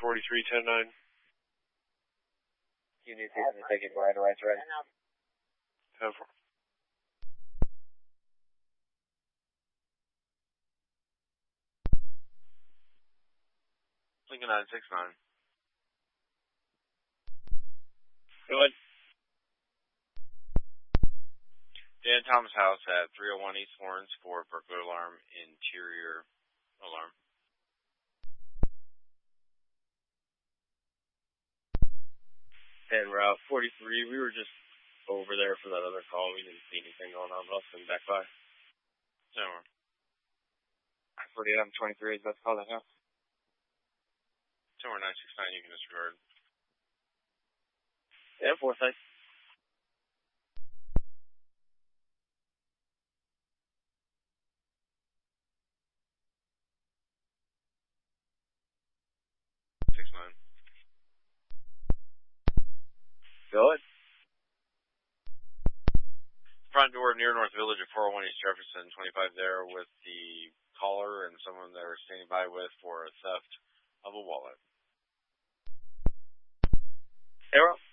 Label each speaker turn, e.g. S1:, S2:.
S1: 4310-9.
S2: You need to take it right away, right?
S1: 10-4.
S3: Lincoln 969.
S1: Go ahead.
S3: Dan Thomas House at 301 East Lawrence for burglar alarm, interior alarm.
S2: And Route 43, we were just over there for that other call. We didn't see anything going on, but I'll swing back by.
S3: Somewhere.
S2: 48 on 23 is best call that house.
S3: Somewhere 969, you can disregard.
S2: Yeah, 4 thanks. Go ahead.
S3: Front door near North Village at 401 East Jefferson, 25 there with the caller and someone they're standing by with for a theft of a wallet.
S2: Arrow.